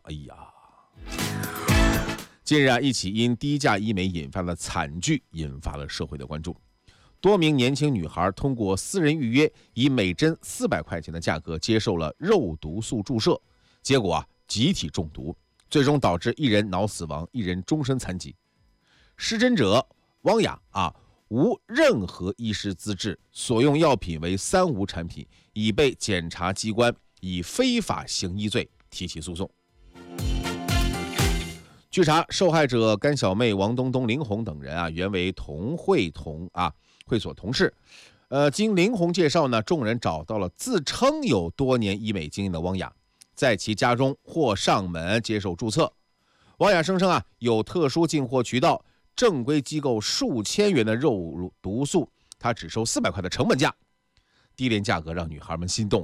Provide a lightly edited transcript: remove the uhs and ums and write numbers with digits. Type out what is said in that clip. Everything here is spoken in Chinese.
哎呀，近日啊，一起因低价医美引发的惨剧引发了社会的关注。多名年轻女孩通过私人预约，以每针400块钱的价格接受了肉毒素注射，结果集体中毒，最终导致1人脑死亡，1人终身残疾。施针者汪雅无任何医师资质，所用药品为3无产品，已被检察机关以非法行医罪提起诉讼。据查，受害者甘小妹、王东东、林红等人原为同会所同事。经林红介绍呢，众人找到了自称有多年医美经验的汪雅，在其家中或上门接受注册。汪雅声称有特殊进货渠道，正规机构数千元的肉毒素，他只收400块的成本价。低廉价格让女孩们心动